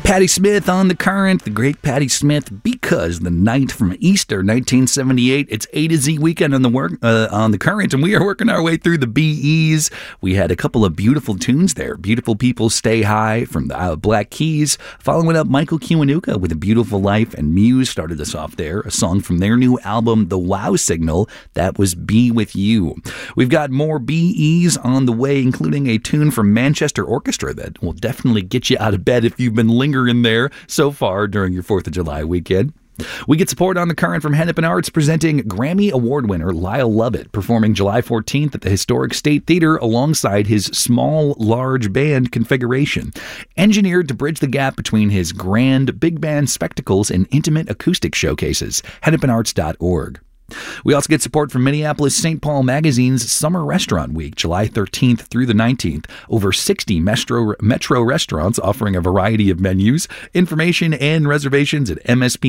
Patti Smith on The Current, the great Patti Smith, because the night from Easter 1978, it's A to Z weekend on the Current, and we are working our way through the BEs. We had a couple of beautiful tunes there. Beautiful People Stay High from the Black Keys, following up Michael Kiwanuka with A Beautiful Life, and Muse started us off there, a song from their new album, The Wow Signal, that was Be With You. We've got more BEs on the way, including a tune from Manchester Orchestra that will definitely get you out of bed if you've been lingering there so far during your 4th of July weekend. We get support on The Current from Hennepin Arts, presenting Grammy Award winner Lyle Lovett, performing July 14th at the Historic State Theater alongside his small, large band configuration, engineered to bridge the gap between his grand big band spectacles and intimate acoustic showcases. HennepinArts.org. We also get support from Minneapolis St. Paul Magazine's Summer Restaurant Week, July 13th through the 19th. Over 60 Metro restaurants offering a variety of menus. Information and reservations at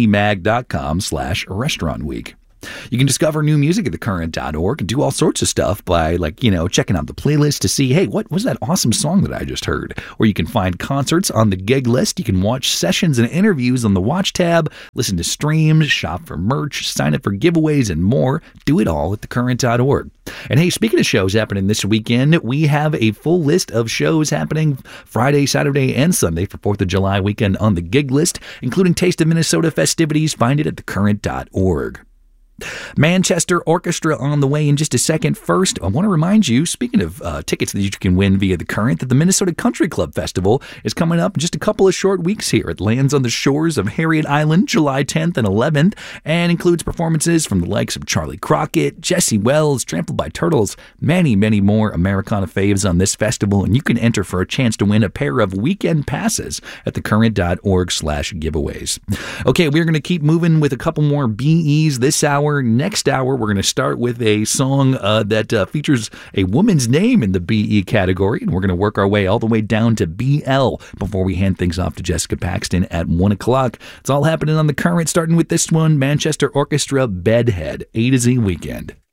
mspmag.com/restaurant week. You can discover new music at thecurrent.org and do all sorts of stuff by, checking out the playlist to see, hey, what was that awesome song that I just heard? Or you can find concerts on the gig list. You can watch sessions and interviews on the Watch tab, listen to streams, shop for merch, sign up for giveaways, and more. Do it all at thecurrent.org. And hey, speaking of shows happening this weekend, we have a full list of shows happening Friday, Saturday, and Sunday for 4th of July weekend on the gig list, including Taste of Minnesota festivities. Find it at thecurrent.org. Manchester Orchestra on the way in just a second. First, I want to remind you, speaking of tickets that you can win via The Current, that the Minnesota Country Club Festival is coming up in just a couple of short weeks here. It lands on the shores of Harriet Island, July 10th and 11th, and includes performances from the likes of Charlie Crockett, Jesse Wells, Trampled by Turtles, many, many more Americana faves on this festival, and you can enter for a chance to win a pair of weekend passes at thecurrent.org/giveaways. Okay, we're going to keep moving with a couple more BEs this hour. Next hour, we're going to start with a song that features a woman's name in the BE category, and we're going to work our way all the way down to BL before we hand things off to Jessica Paxton at 1 o'clock. It's all happening on The Current, starting with this one, Manchester Orchestra, Bedhead, A to Z weekend.